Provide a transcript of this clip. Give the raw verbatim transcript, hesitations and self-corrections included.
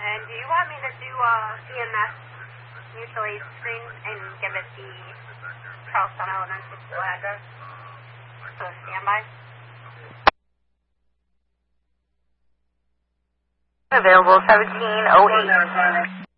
And do you want me to do a C M S mutual aid screen and give it the Charleston Elementary School address? So standby. Available seventeen oh eight.